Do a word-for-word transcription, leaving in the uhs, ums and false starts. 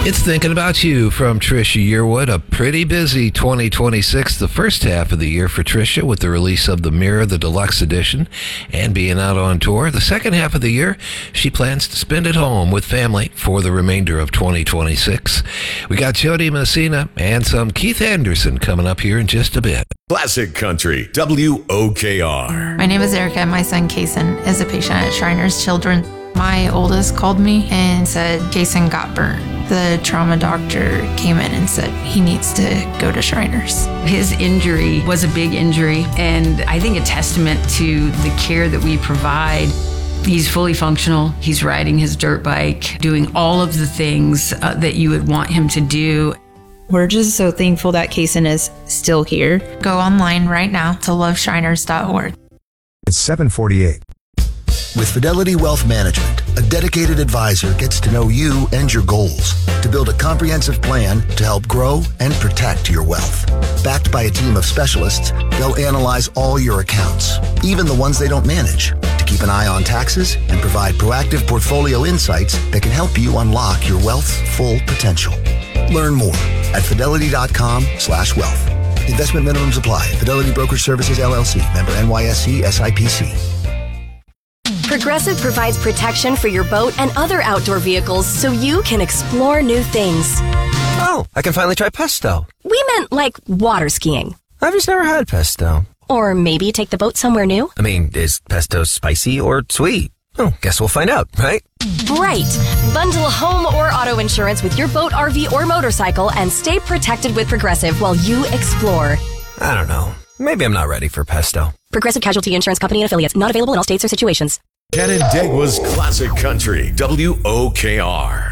It's Thinking About You from Trisha Yearwood. A pretty busy twenty twenty-six, the first half of the year for Trisha with the release of The Mirror, the deluxe edition, and being out on tour. The second half of the year, she plans to spend at home with family for the remainder of twenty twenty-six. We got Jody Messina and some Keith Anderson coming up here in just a bit. Classic Country, W O K R. My name is Erica. My son, Kason, is a patient at Shriners Children. My oldest called me and said Kason got burnt. The trauma doctor came in and said he needs to go to Shriners. His injury was a big injury, and I think a testament to the care that we provide. He's fully functional. He's riding his dirt bike, doing all of the things uh, that you would want him to do. We're just so thankful that Kason is still here. Go online right now to love shriners dot org. It's seven forty-eight. With Fidelity Wealth Management, a dedicated advisor gets to know you and your goals to build a comprehensive plan to help grow and protect your wealth. Backed by a team of specialists, they'll analyze all your accounts, even the ones they don't manage, to keep an eye on taxes and provide proactive portfolio insights that can help you unlock your wealth's full potential. Learn more at fidelity.com slash wealth. Investment minimums apply. Fidelity Brokerage Services, L L C. Member N Y S C, S I P C. Progressive provides protection for your boat and other outdoor vehicles so you can explore new things. Oh, I can finally try pesto. We meant like water skiing. I've just never had pesto. Or maybe take the boat somewhere new. I mean, is pesto spicy or sweet? Oh, guess we'll find out, right? Right. Bundle home or auto insurance with your boat, R V, or motorcycle and stay protected with Progressive while you explore. I don't know. Maybe I'm not ready for pesto. Progressive Casualty Insurance Company and Affiliates. Not available in all states or situations. Canandaigua's Classic Country, W O K R.